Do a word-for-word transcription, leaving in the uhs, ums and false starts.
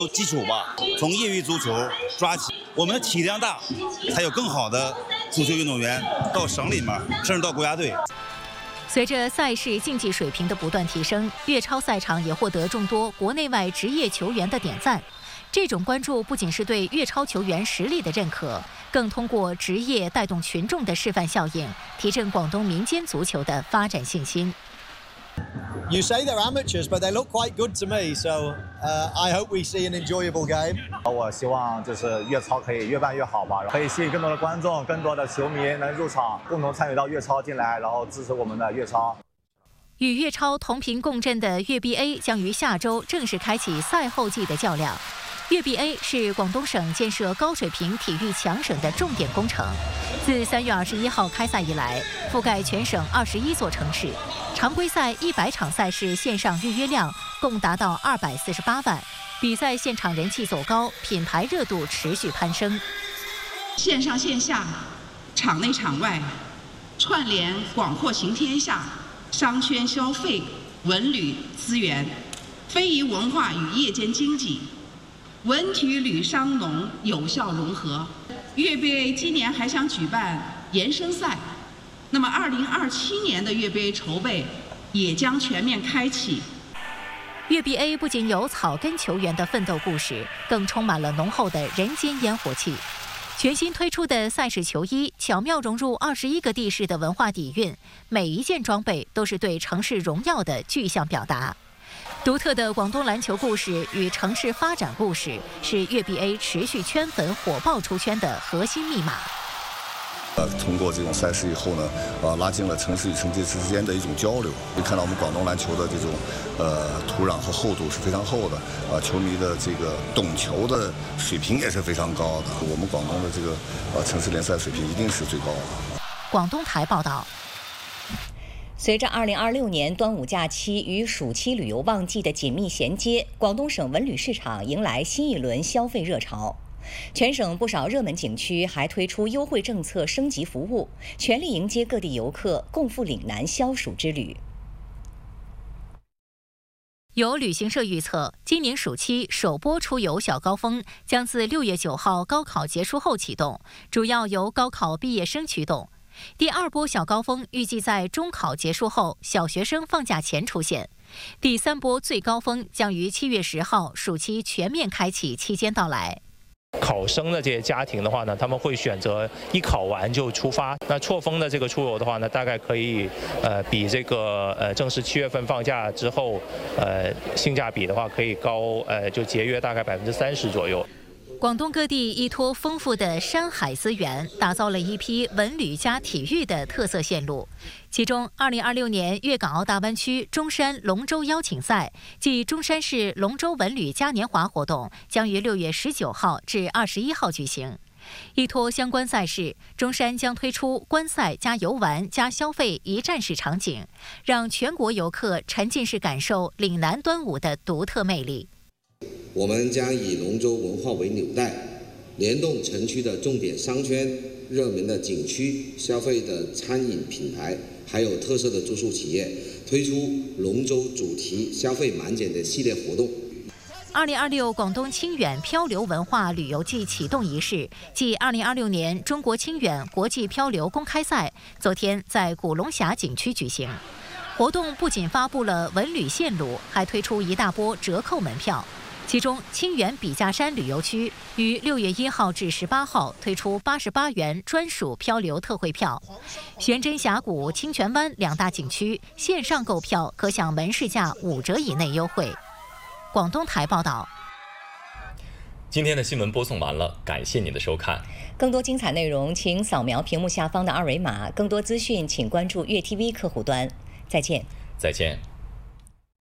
基础吧，从业余足球抓起，我们的体量大，才有更好的足球运动员到省里面，甚至到国家队。 随着赛事竞技水平的不断提升，粤超赛场也获得众多国内外职业球员的点赞。这种关注不仅是对粤超球员实力的认可，更通过职业带动群众的示范效应，提振广东民间足球的发展信心。 You say they're amateurs, but they look quite good to me. So uh, I hope we see an enjoyable game. 我希望就是粤超可以越办越好吧，可以吸引更多的观众、更多的球迷能入场，共同参与到粤超进来，然后支持我们的粤超。 与粤超同频共振的粤 B A 将于下周正式开启赛后季的较量。粤 B A 是广东省建设高水平体育强省的重点工程。自三月二十一号开赛以来，覆盖全省二十一座城市，常规赛一百场赛事线上预约量共达到二百四十八万，比赛现场人气走高，品牌热度持续攀升。 线上线下、场内场外，串联广阔行天下，商圈消费、文旅资源，非遗文化与夜间经济。文体旅商农有效融合。粤 B A 今年还想举办延伸赛，那么二零二七年的粤 B A 筹备也将全面开启。 粤 B A 不仅有草根球员的奋斗故事，更充满了浓厚的人间烟火气。全新推出的赛事球衣巧妙融入二十一个地市的文化底蕴，每一件装备都是对城市荣耀的具象表达。独特的广东篮球故事与城市发展故事，是粤 B A 持续圈粉火爆出圈的核心密码。 呃，通过这种赛事以后呢，呃，拉近了城市与城市之间的一种交流。可以看到我们广东篮球的这种呃土壤和厚度是非常厚的，啊、呃，球迷的这个懂球的水平也是非常高的。我们广东的这个呃城市联赛水平一定是最高的。 广东台报道。 随着二零二六年端午假期与暑期旅游旺季的紧密衔接，广东省文旅市场迎来新一轮消费热潮。全省不少热门景区还推出优惠政策升级服务，全力迎接各地游客共赴岭南消暑之旅。 有旅行社预测，今年暑期首波出游小高峰将自六月九号高考结束后启动，主要由高考毕业生驱动。第二波小高峰预计在中考结束后，小学生放假前出现。第三波最高峰将于七月十号暑期全面开启期间到来。 考生的这些家庭的话呢，他们会选择一考完就出发。那错峰的这个出游的话呢，大概可以呃比这个呃正式七月份放假之后，呃性价比的话可以高呃就节约大概百分之三十左右。 广东各地依托丰富的山海资源，打造了一批文旅加体育的特色线路。其中，二零二六年粤港澳大湾区中山龙舟邀请赛暨中山市龙舟文旅嘉年华活动将于六月十九号至二十一号举行。依托相关赛事，中山将推出观赛加游玩加消费一站式场景，让全国游客沉浸式感受岭南端午的独特魅力。 我们将以龙舟文化为纽带，联动城区的重点商圈、热门的景区、消费的餐饮品牌，还有特色的住宿企业，推出龙舟主题消费满减的系列活动。 二零二六广东清远漂流文化旅游季启动仪式暨二零二六年中国清远国际漂流公开赛昨天在古龙峡景区举行。活动不仅发布了文旅线路，还推出一大波折扣门票。其中，清远笔架山旅游区于六月一号至十八号推出八十八元专属漂流特惠票。悬针峡谷、清泉湾两大景区线上购票可享门市价五折以内优惠。广东台报道。 今天的新闻播送完了，感谢您的收看。 更多精彩内容，请扫描屏幕下方的二维码。更多资讯，请关注粤 T V 客户端。再见。 再见。